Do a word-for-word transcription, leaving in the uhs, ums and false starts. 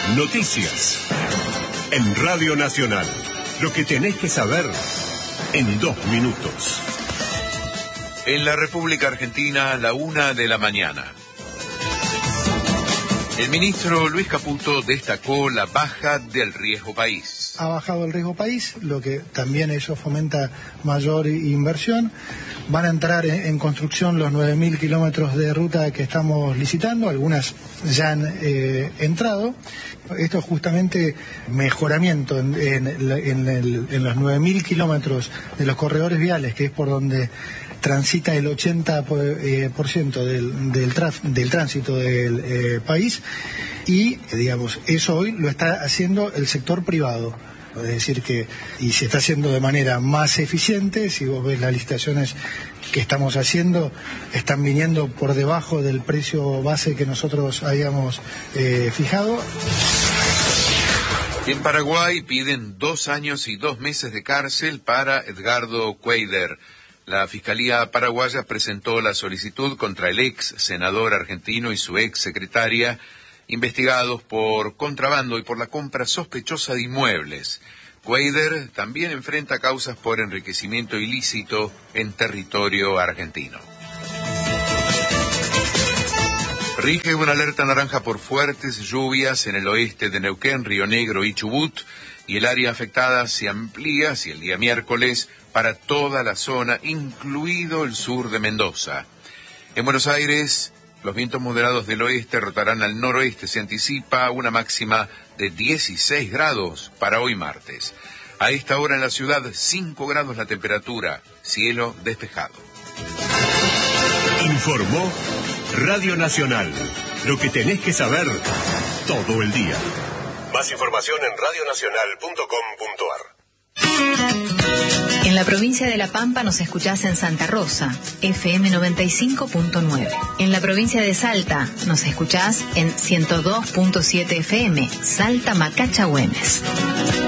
Noticias. En Radio Nacional. Lo que tenés que saber en dos minutos. En la República Argentina, la una de la mañana. El ministro Luis Caputo destacó la baja del riesgo país. Ha bajado el riesgo país, lo que también eso fomenta mayor inversión. Van a entrar en, en construcción los nueve mil kilómetros de ruta que estamos licitando, algunas ya han eh, entrado. Esto es justamente mejoramiento en, en, en, el, en los nueve mil kilómetros de los corredores viales, que es por donde transita el ochenta por ciento del, del, traf, del tránsito del eh, país, y digamos eso hoy lo está haciendo el sector privado. Es decir que, y se está haciendo de manera más eficiente. Si vos ves las licitaciones que estamos haciendo, están viniendo por debajo del precio base que nosotros habíamos eh, fijado. En Paraguay piden dos años y dos meses de cárcel para Edgardo Cuéllar. La Fiscalía paraguaya presentó la solicitud contra el ex senador argentino y su ex secretaria, investigados por contrabando y por la compra sospechosa de inmuebles. Cuéllar también enfrenta causas por enriquecimiento ilícito en territorio argentino. Rige una alerta naranja por fuertes lluvias en el oeste de Neuquén, Río Negro y Chubut, y el área afectada se amplía hacia el día miércoles para toda la zona, incluido el sur de Mendoza. En Buenos Aires, los vientos moderados del oeste rotarán al noroeste. Se anticipa una máxima de dieciséis grados para hoy martes. A esta hora en la ciudad, cinco grados la temperatura, cielo despejado. Informó Radio Nacional. Lo que tenés que saber todo el día. Más información en radio nacional punto com punto a r. En la provincia de La Pampa nos escuchás en Santa Rosa, F M noventa y cinco punto nueve. En la provincia de Salta nos escuchás en ciento dos punto siete F M, Salta Macacha Güemes.